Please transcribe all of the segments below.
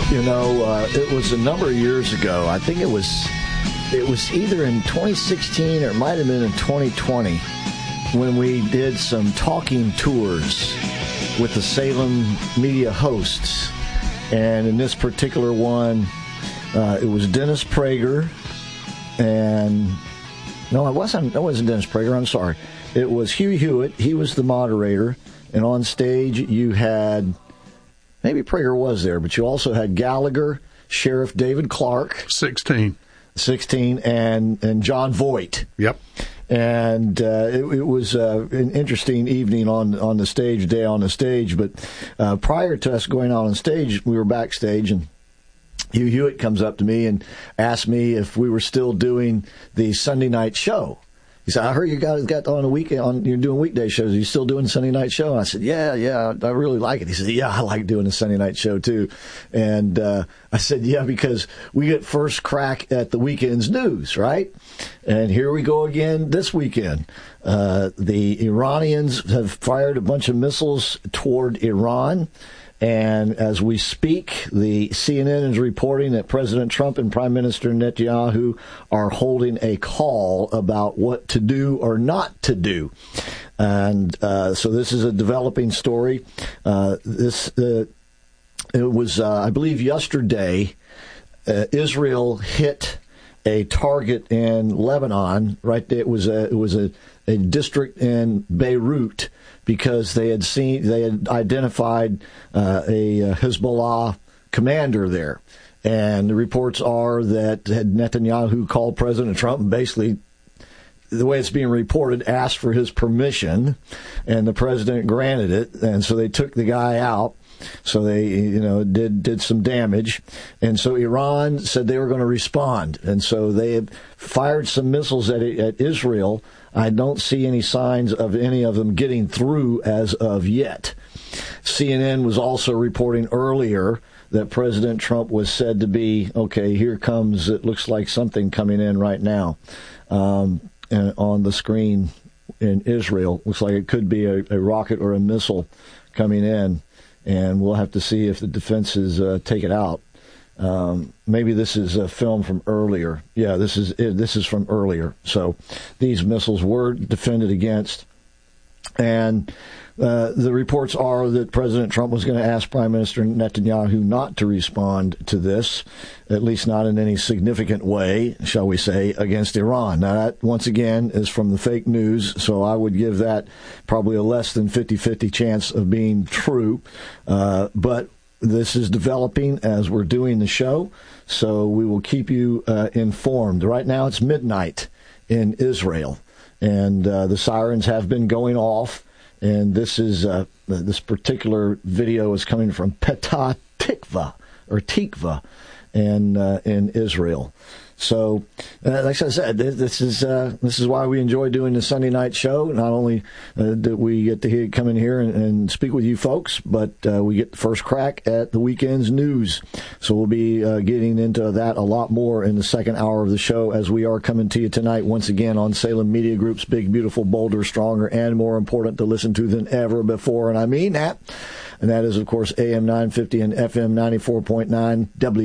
It was a number of years ago. I think it was either in 2016 or it might have been in 2020 when we did some talking tours with the Salem media hosts. And in this particular one, it was Dennis Prager and... No, it wasn't Dennis Prager. I'm sorry. It was Hugh Hewitt. He was the moderator. And on stage, you had... Maybe Prager was there, but you also had Gallagher, Sheriff David Clark. 16, and John Voight. Yep. And it was an interesting evening on the stage, day on the stage. But prior to us going out on stage, we were backstage, and Hugh Hewitt comes up to me and asked me if we were still doing the Sunday night show. He said, I heard you guys got on the weekend, you're doing weekday shows. Are you still doing Sunday night show? And I said, yeah, I really like it. He said, yeah, I like doing the Sunday night show too. And I said, yeah, because we get first crack at the weekend's news, right? And here we go again this weekend. The Iranians have fired a bunch of missiles toward Iran. And as we speak, the CNN is reporting that President Trump and Prime Minister Netanyahu are holding a call about what to do or not to do. And so this is a developing story. It was, I believe, yesterday, Israel hit a target in Lebanon. Right there, it was a district in Beirut, because they had identified a Hezbollah commander there. And the reports are that Netanyahu called President Trump and basically, the way it's being reported, asked for his permission, and the president granted it. And so they took the guy out. So they, did some damage. And so Iran said they were going to respond. And so they have fired some missiles at Israel. I don't see any signs of any of them getting through as of yet. CNN was also reporting earlier that President Trump was said to be, okay, here comes, it looks like something coming in right now on the screen in Israel. Looks like it could be a rocket or a missile coming in. And we'll have to see if the defenses take it out. Maybe this is a film from earlier. Yeah, this is from earlier. So these missiles were defended against. And the reports are that President Trump was going to ask Prime Minister Netanyahu not to respond to this, at least not in any significant way, shall we say, against Iran. Now, that, once again, is from the fake news, so I would give that probably a less than 50-50 chance of being true. But this is developing as we're doing the show, so we will keep you informed. Right now it's midnight in Israel, and the sirens have been going off. And this is this particular video is coming from Petah Tikva, in Israel. So, like I said, this is why we enjoy doing the Sunday night show. Not only that we get to come in here and speak with you folks, but we get the first crack at the weekend's news. So we'll be getting into that a lot more in the second hour of the show, as we are coming to you tonight once again on Salem Media Group's Big, Beautiful, Bolder, Stronger, and more important to listen to than ever before. And I mean that. And that is, of course, AM 950 and FM 94.9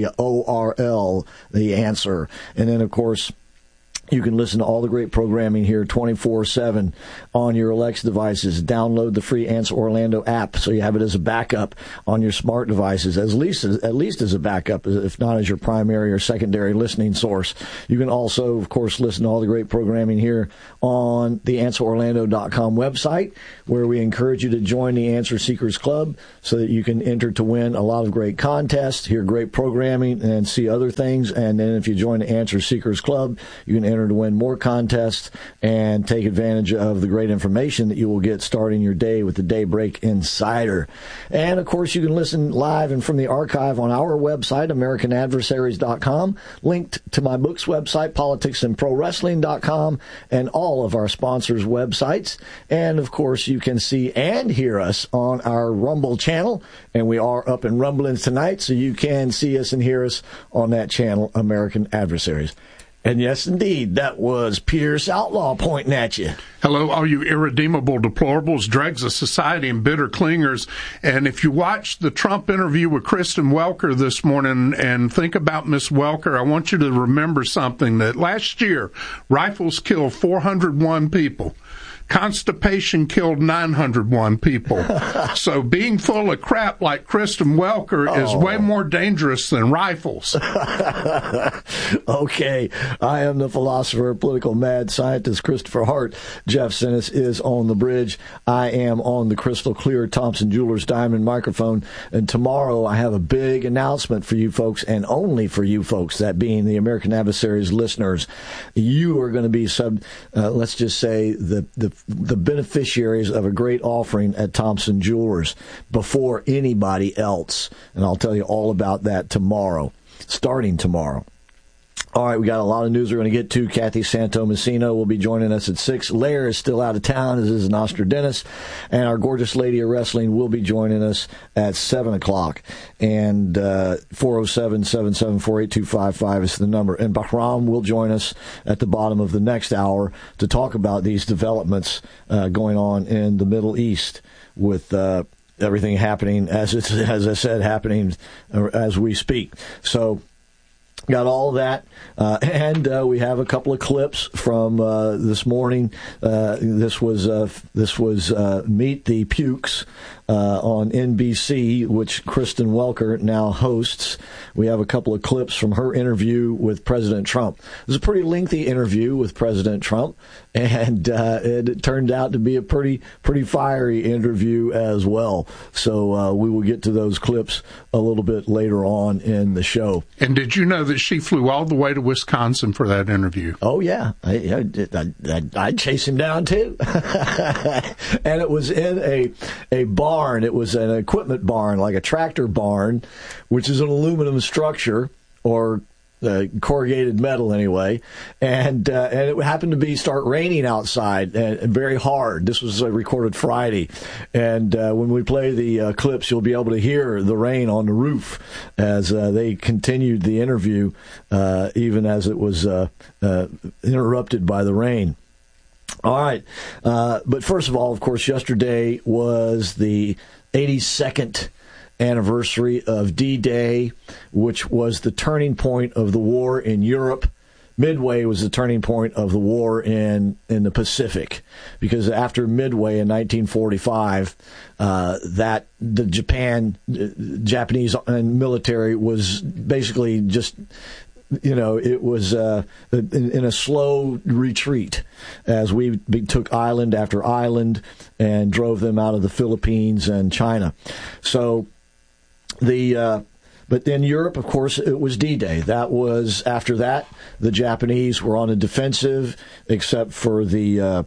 WORL, The Answer. And then, of course, you can listen to all the great programming here 24/7 on your Alexa devices. Download the free Answer Orlando app so you have it as a backup on your smart devices, at least as a backup, if not as your primary or secondary listening source. You can also, of course, listen to all the great programming here on the AnswerOrlando.com website, where we encourage you to join the Answer Seekers Club so that you can enter to win a lot of great contests, hear great programming, and see other things. And then if you join the Answer Seekers Club, you can enter to win more contests and take advantage of the great information that you will get starting your day with the Daybreak Insider. And, of course, you can listen live and from the archive on our website, AmericanAdversaries.com, linked to my book's website, PoliticsAndProWrestling.com, and all of our sponsors' websites. And, of course, you can see and hear us on our Rumble channel, and we are up and rumbling tonight, so you can see us and hear us on that channel, American Adversaries. And yes, indeed, that was Pierce Outlaw pointing at you. Hello, all you irredeemable deplorables, dregs of society, and bitter clingers. And if you watched the Trump interview with Kristen Welker this morning and think about Miss Welker, I want you to remember something, that last year, rifles killed 401 people. Constipation killed 901 people. So being full of crap like Kristen Welker is way more dangerous than rifles. Okay. I am the philosopher, political mad scientist, Christopher Hart. Jeff Sinis is on the bridge. I am on the crystal clear Thompson Jewelers Diamond microphone. And tomorrow I have a big announcement for you folks, and only for you folks, that being the American Adversaries listeners. You are going to be let's just say the beneficiaries of a great offering at Thompson Jewelers before anybody else. And I'll tell you all about that tomorrow, starting tomorrow. All right, we got a lot of news we're going to get to. Kathy Santo-Messino will be joining us at 6. Lair is still out of town, as is Nostradamus. And our gorgeous lady of wrestling will be joining us at 7 o'clock. And 407-774-8255 is the number. And Bahram will join us at the bottom of the next hour to talk about these developments going on in the Middle East with everything happening, as I said, happening as we speak. So got all of that, and we have a couple of clips from this morning. This was Meet the Pukes on NBC, which Kristen Welker now hosts. We have a couple of clips from her interview with President Trump. It was a pretty lengthy interview with President Trump, and it turned out to be a pretty fiery interview as well. So we will get to those clips a little bit later on in the show. And did you know that she flew all the way to Wisconsin for that interview? Oh, yeah. I'd chase him down, too. And it was in a barn. It was an equipment barn, like a tractor barn, which is an aluminum structure, or corrugated metal anyway, and it happened to start raining outside, and very hard. This was recorded Friday, and when we play the clips, you'll be able to hear the rain on the roof as they continued the interview, even as it was interrupted by the rain. All right, but first of all, of course, yesterday was the 82nd anniversary of D-Day, which was the turning point of the war in Europe. Midway was the turning point of the war in the Pacific, because after Midway in 1945, that the Japanese military was basically just, it was in a slow retreat as we took island after island and drove them out of the Philippines and China. So but in Europe, of course, it was D-Day. That was, after that, the Japanese were on a defensive, except for the,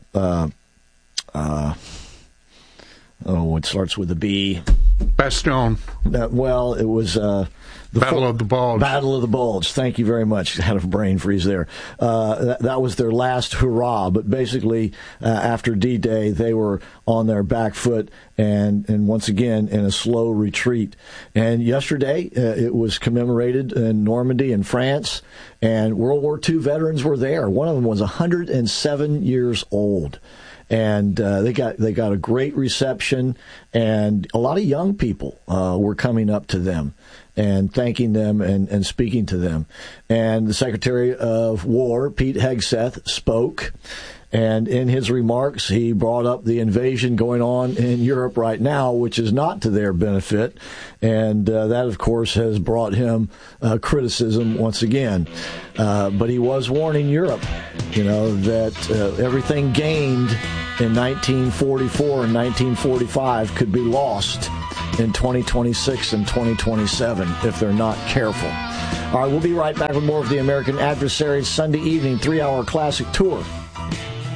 it starts with a B. Bastion. It was the Battle of the Bulge. Battle of the Bulge. Thank you very much. Had a brain freeze there. That was their last hurrah. But basically, after D-Day, they were on their back foot and once again in a slow retreat. And yesterday, it was commemorated in Normandy in France, and World War II veterans were there. One of them was 107 years old. And they got a great reception, and a lot of young people were coming up to them and thanking them and speaking to them. And the Secretary of War, Pete Hegseth, spoke. And in his remarks, he brought up the invasion going on in Europe right now, which is not to their benefit. And that, of course, has brought him criticism once again. But he was warning Europe, that everything gained in 1944 and 1945 could be lost in 2026 and 2027 if they're not careful. All right, we'll be right back with more of the American Adversaries Sunday evening 3-hour classic tour